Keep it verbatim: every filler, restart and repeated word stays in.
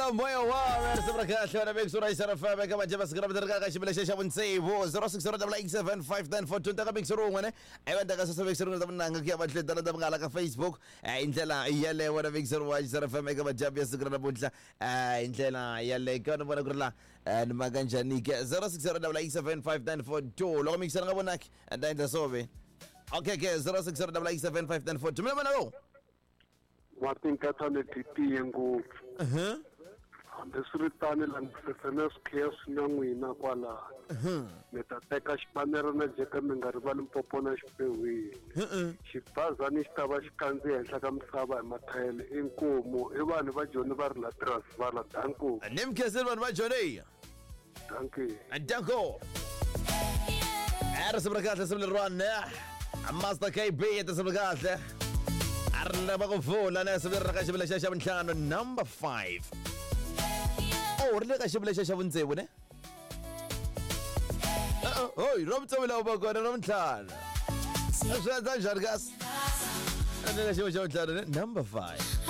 Hello moyo wa Sabrakatho na Big Sura Isara Fa kama jaba sigara badarga ka shibla shasha bunsevo zero six zero eight seven five nine four two ka Big Sura ngane ay banda ka sa Big Sura na ngaki abatle dala da ngala ka Facebook indlela iyale wa Big Sura Isara Fa kama jaba sigara bunla indlela iyale ka no bona kurla nmaganjani ke zero six zero eight seven five nine four two lo mixer ngabonak ndaenda sobe okay ke zero six zero eight seven five nine four two mina lo Martin Katane Titi Yengu. uh-huh Ndisiritani la mfefenes kias nyangwina kwala. uh-huh Metateka shipanero na jeka mengaribali mpopona shipewi. uh-uh Shipazani shitaba shikanzi henhla ka misava hi mathayele inkumu i vanhu va joni va ri la Transvaal danku. nimkesel van majone Danki. danko Aras Sabrakatho sabli rwana Amasta K B Sabrakatho Arla bagufula na sabli raka shibla shasha bunhlano number five Oh rika shibla shasha bunsebu ne Uh-oh Hoy Robtobela ubakona nomhlano Ashada jargas Andela shibla shasha bunhlano number five